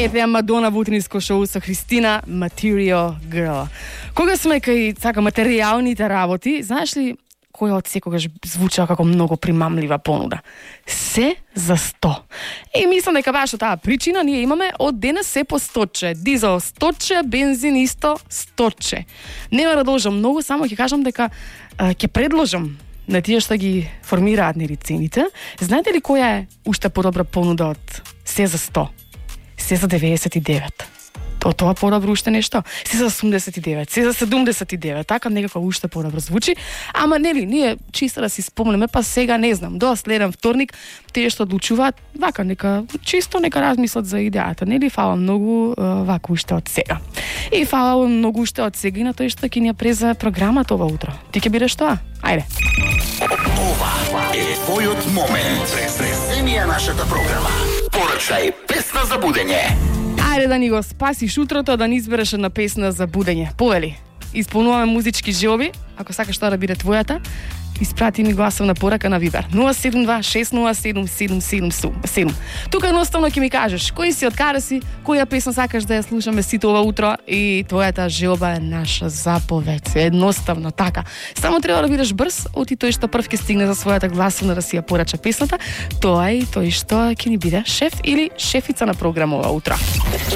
Здравейте, Мадона во утринско шоу со Христина, Material Girl. Кога сме кај материјалните работи, знаеш ли која од секогаш звучала како многу примамлива понуда? Се за 100. И мислам дека баш од таа причина ние имаме од денес се по 100. Дизел 100, бензин исто 100. Нема да должам многу, само ќе кажам дека ќе предложам на тие што ги формираат нели цените. Знаете ли која е уште подобра понуда од се за 100? Се за 99. Тоа подобро уште нешто. Се за 89, се за 79, така некако уште подобро звучи. Ама нели, ние чисто да си спомнеме, па сега не знам, до следен вторник тие што одлучуваат, вака нека размислат за идејата, нели? Фала многу вака уште од сега. И фала многу уште од сега и на тој што ќе ни ја преза програмата ова утро. Ти ќе бидеш тоа? Ајде. Ова е твојот момент. Преземија нашата програма. Порачај песна за будење. Ајде да ни го спасиш утрото, да ни избереш една песна за будење. Повели, исполнуваме музички желби, ако сакаш тоа да биде твојата, испрати ми гласовна порака на Вибер 072-607-777. Тука едноставно ќе ми кажеш кој си, од каде си, која песна сакаш да ја слушаме сите ова утро и твојата желба е наша заповед. Едноставно така. Само треба да бидеш брз, оти тој што прв ќе стигне за својата гласовна да си ја порача песната, тоа е и тој што ќе ни биде шеф или шефица на програма ова утро.